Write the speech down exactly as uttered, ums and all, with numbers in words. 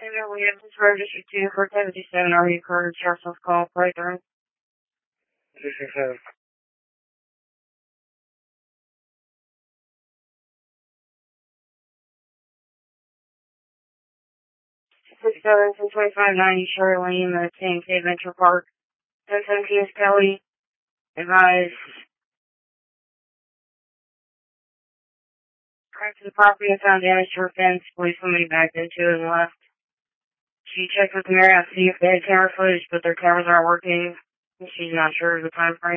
Taylor, we have this registered to you for seventy-seven. Are you current sheriff's call right there? Six six seven. Six seven ten twenty five ninety Shirley Lane, the San K Venture Park. Ten seventeen is Kelly. Advise. Crack to the property and found damage to her fence. Believe somebody backed into it and left. She checked with Marriott to see if they had camera footage, but their cameras aren't working. She's not sure of the time frame.